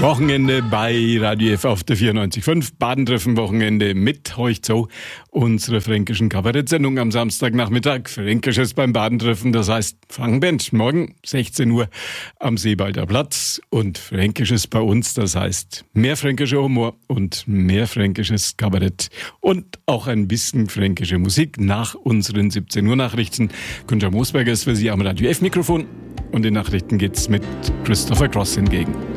Wochenende bei Radio F auf der 94.5. Badentreffen-Wochenende mit euch zu unserer fränkischen Kabarettsendung am Samstagnachmittag. Fränkisches beim Badentreffen, das heißt Frankenband. Morgen 16 Uhr am Seebalder Platz. Und Fränkisches bei uns, das heißt mehr fränkischer Humor und mehr fränkisches Kabarett. Und auch ein bisschen fränkische Musik nach unseren 17 Uhr Nachrichten. Günther Moosberger ist für Sie am Radio F Mikrofon. Und in Nachrichten geht's mit Christopher Cross hingegen.